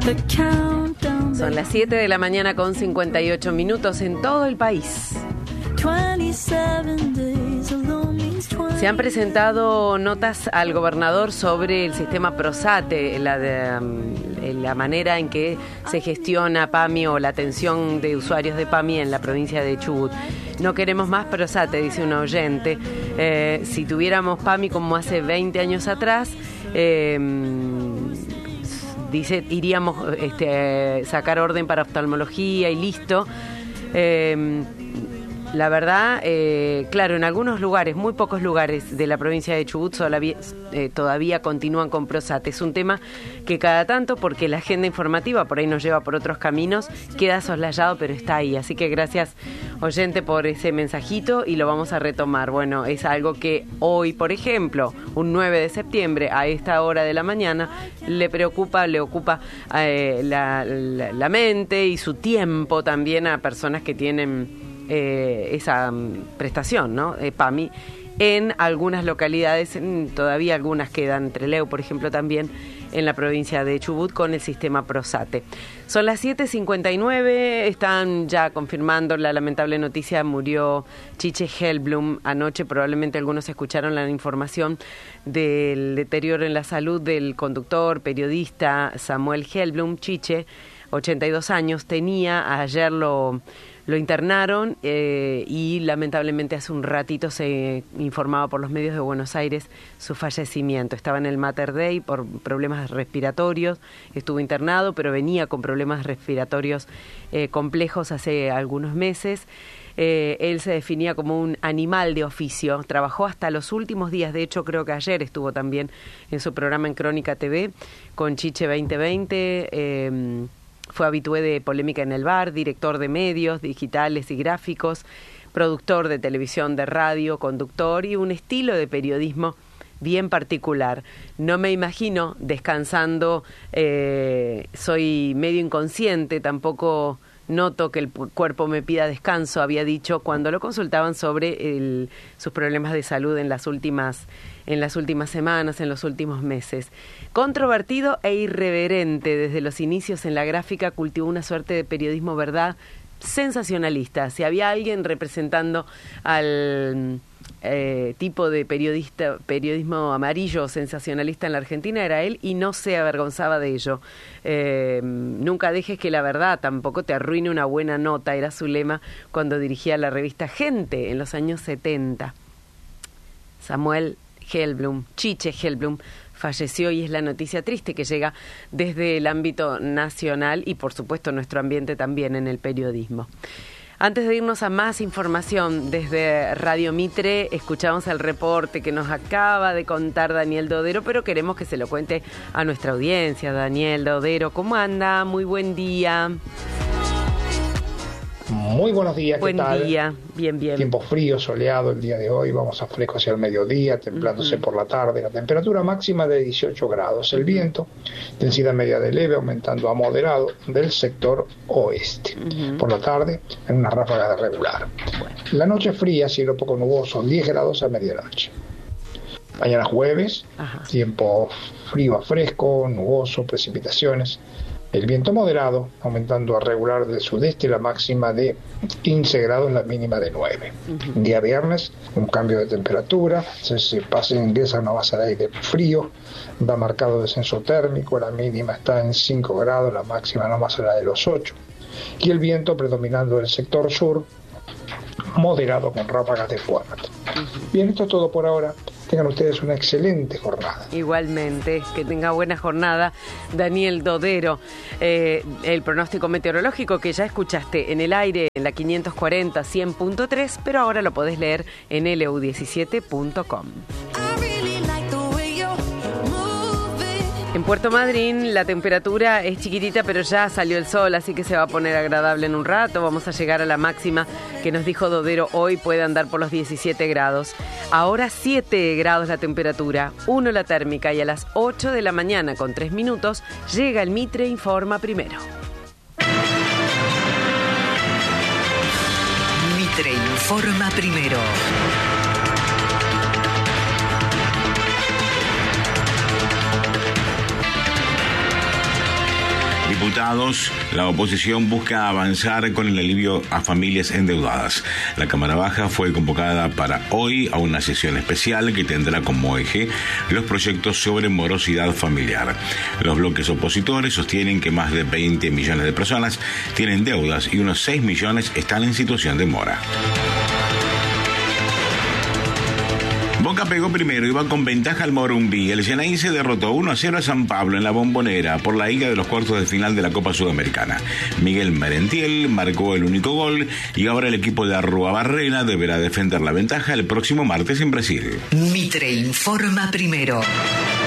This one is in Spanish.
Son las 7 de la mañana con 58 minutos en todo el país. Se han presentado notas al gobernador sobre el sistema Prosate, la manera en que se gestiona PAMI o la atención de usuarios de PAMI en la provincia de Chubut. No queremos más Prosate, dice un oyente. Si tuviéramos PAMI como hace 20 años atrás, dice, iríamos sacar orden para oftalmología y listo. La verdad, claro, en algunos lugares, muy pocos lugares de la provincia de Chubut todavía continúan con Prosate. Es un tema que cada tanto, porque la agenda informativa por ahí nos lleva por otros caminos, queda soslayado, pero está ahí. Así que gracias, oyente, por ese mensajito y lo vamos a retomar. Bueno, es algo que hoy, por ejemplo, un 9 de septiembre, a esta hora de la mañana, le ocupa la mente y su tiempo también a personas que tienen esa prestación, ¿no? PAMI, en algunas localidades, todavía algunas quedan, Trelew, por ejemplo, también en la provincia de Chubut con el sistema Prosate. Son las 7:59, están ya confirmando la lamentable noticia, murió Chiche Hellblum anoche. Probablemente algunos escucharon la información del deterioro en la salud del conductor, periodista Samuel Hellblum. Chiche, 82 años, tenía, ayer lo internaron y lamentablemente hace un ratito se informaba por los medios de Buenos Aires su fallecimiento. Estaba en el Mater Dei por problemas respiratorios, estuvo internado, pero venía con problemas respiratorios complejos hace algunos meses. Él se definía como un animal de oficio, trabajó hasta los últimos días, de hecho creo que ayer estuvo también en su programa en Crónica TV con Chiche 2020, fue habitué de Polémica en el Bar, director de medios digitales y gráficos, productor de televisión, de radio, conductor y un estilo de periodismo bien particular. No me imagino descansando, soy medio inconsciente, tampoco noto que el cuerpo me pida descanso, había dicho cuando lo consultaban sobre sus problemas de salud en las últimas semanas, en los últimos meses. Controvertido e irreverente desde los inicios en la gráfica, cultivó una suerte de periodismo verdad sensacionalista. Si había alguien representando al tipo de periodismo amarillo sensacionalista en la Argentina, era él, y no se avergonzaba de ello. Nunca dejes que la verdad tampoco te arruine una buena nota, era su lema cuando dirigía la revista Gente en los años 70. Samuel Hellblum, Chiche Hellblum, falleció y es la noticia triste que llega desde el ámbito nacional y por supuesto nuestro ambiente también en el periodismo. Antes de irnos a más información desde Radio Mitre, escuchamos el reporte que nos acaba de contar Daniel Dodero, pero queremos que se lo cuente a nuestra audiencia. Daniel Dodero, ¿cómo anda? Muy buen día. Muy buenos días, ¿qué tal? Buen día, bien. Tiempo frío, soleado el día de hoy, vamos a fresco hacia el mediodía, templándose por la tarde, la temperatura máxima de 18 grados, el viento, intensidad media de leve, aumentando a moderado del sector oeste. Por la tarde, en una ráfaga de regular. La noche fría, cielo poco nuboso, 10 grados a medianoche. Mañana jueves, tiempo frío a fresco, nuboso, precipitaciones. El viento moderado, aumentando a regular del sudeste, la máxima de 15 grados, la mínima de 9. Día viernes, un cambio de temperatura, ingresa una masa de aire frío, va marcado descenso térmico, la mínima está en 5 grados, la máxima no más allá de los 8. Y el viento predominando del sector sur, moderado con ráfagas de fuerte. Bien, esto es todo por ahora. Tengan ustedes una excelente jornada. Igualmente, que tenga buena jornada. Daniel Dodero, el pronóstico meteorológico que ya escuchaste en el aire en la 540 100.3, pero ahora lo podés leer en lu17.com. En Puerto Madryn la temperatura es chiquitita, pero ya salió el sol, así que se va a poner agradable en un rato. Vamos a llegar a la máxima que nos dijo Dodero hoy, puede andar por los 17 grados. Ahora 7 grados la temperatura, 1 la térmica y a las 8 de la mañana con 3 minutos llega el Mitre Informa Primero. Mitre Informa Primero. Diputados, la oposición busca avanzar con el alivio a familias endeudadas. La Cámara Baja fue convocada para hoy a una sesión especial que tendrá como eje los proyectos sobre morosidad familiar. Los bloques opositores sostienen que más de 20 millones de personas tienen deudas y unos 6 millones están en situación de mora. Boca pegó primero y va con ventaja al Morumbi. El Ceneice derrotó 1-0 a San Pablo en la Bombonera por la ida de los cuartos de final de la Copa Sudamericana. Miguel Merentiel marcó el único gol y ahora el equipo de Arruabarrena deberá defender la ventaja el próximo martes en Brasil. Mitre informa primero.